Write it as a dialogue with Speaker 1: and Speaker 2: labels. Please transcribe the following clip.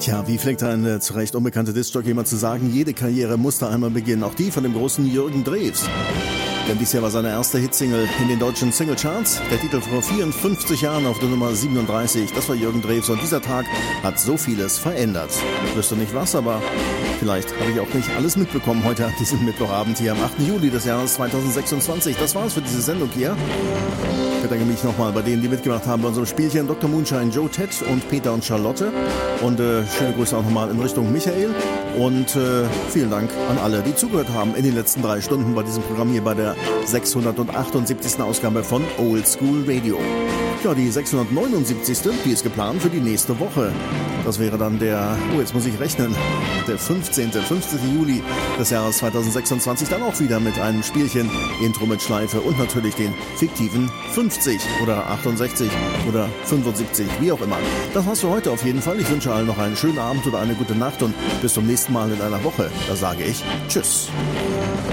Speaker 1: Tja, wie pflegt ein zu Recht unbekannter Diskjockey jemand zu sagen, jede Karriere musste einmal beginnen, auch die von dem großen Jürgen Drews. Denn dies Jahr war seine erste Hitsingle in den deutschen Singlecharts. Der Titel vor 54 Jahren auf der Nummer 37. Das war Jürgen Drews und dieser Tag hat so vieles verändert. Ich wüsste nicht was, aber vielleicht habe ich auch nicht alles mitbekommen heute an diesem Mittwochabend hier am 8. Juli des Jahres 2026. Das war's für diese Sendung hier. Ich bedanke mich nochmal bei denen, die mitgemacht haben bei unserem Spielchen. Dr. Moonshine, Joe, Ted und Peter und Charlotte. Und schöne Grüße auch nochmal in Richtung Michael. Und vielen Dank an alle, die zugehört haben in den letzten 3 Stunden bei diesem Programm hier bei der 678. Ausgabe von Old School Radio. Ja, die 679. die ist geplant für die nächste Woche. Das wäre dann der, jetzt muss ich rechnen, der 15. Juli des Jahres 2026. Dann auch wieder mit einem Spielchen, Intro mit Schleife und natürlich den fiktiven 50 oder 68 oder 75, wie auch immer. Das war's für heute auf jeden Fall. Ich wünsche allen noch einen schönen Abend oder eine gute Nacht und bis zum nächsten Mal in einer Woche. Da sage ich Tschüss.